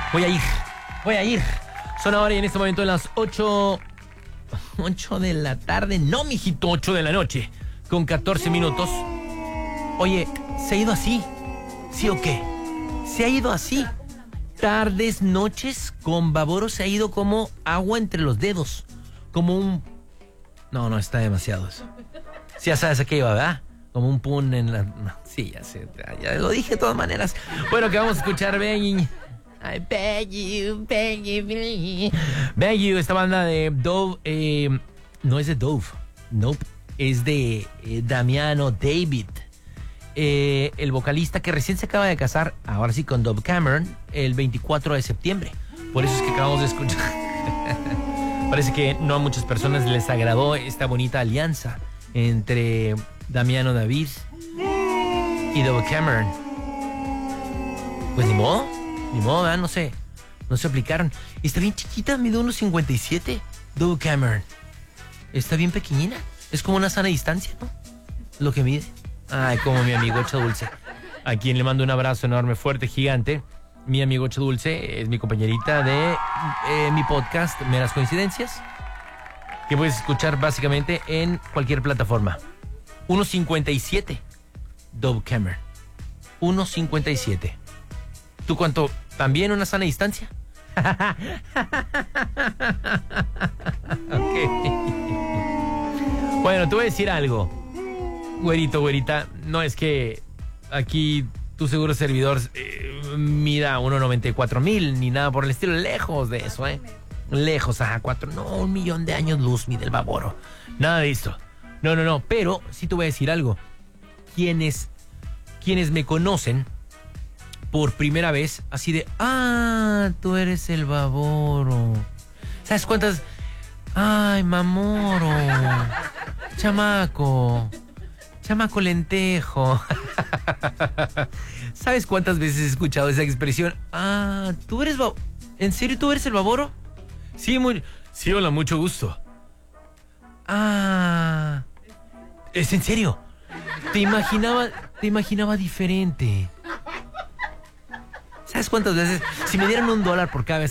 Voy a ir. Son ahora y en este momento las 8 de la tarde. No, mijito, 8 de la noche. Con 14 minutos. Oye, ¿se ha ido así? ¿Sí o qué? ¿Se ha ido así? Tardes, noches con Baboro se ha ido como agua entre los dedos. Como un... No, está demasiado eso. Sí, ya sabes a qué iba, ¿verdad? Como un pun en la... No, sí, ya sé, ya lo dije de todas maneras. Bueno, que vamos a escuchar Begging. I beg you, please. Beg You, esta banda de Dove. No es de Dove. Nope. Es de Damiano David. El vocalista que recién se acaba de casar, ahora sí con Dove Cameron, el 24 de septiembre. Por eso es que acabamos de escuchar. Parece que no a muchas personas les agradó esta bonita alianza entre Damiano David y Dove Cameron. Pues ni modo, ¿verdad? No se aplicaron. Está bien chiquita, mide 1.57. Dove Cameron. Está bien pequeñina. Es como una sana distancia, ¿no? Lo que mide. Ay, como mi amigo Ocho Dulce, a quien le mando un abrazo enorme, fuerte, gigante. Mi amigo Ocho Dulce es mi compañerita de mi podcast Meras Coincidencias, que puedes escuchar básicamente en cualquier plataforma. 1.57 Dove Cameron. 1.57. ¿Tú cuánto? ¿También una sana distancia? Ok. Bueno, te voy a decir algo. Güerito, güerita, no es que aquí tu seguro servidor mida 1.94.000 ni nada por el estilo. Lejos de eso, lejos, 1 millón de años luz mide el Baboro. Nada de esto. No, pero sí te voy a decir algo. Quienes me conocen por primera vez, así de, tú eres el Baboro. ¿Sabes cuántas? Ay, Mamoro. Chamaco lentejo. ¿Sabes cuántas veces he escuchado esa expresión? ¿Tú eres ¿En serio tú eres el Baboro? Sí, sí, hola, mucho gusto. ¿Es en serio? Te imaginaba diferente. ¿Sabes cuántas veces? Si me dieran $1 por cada vez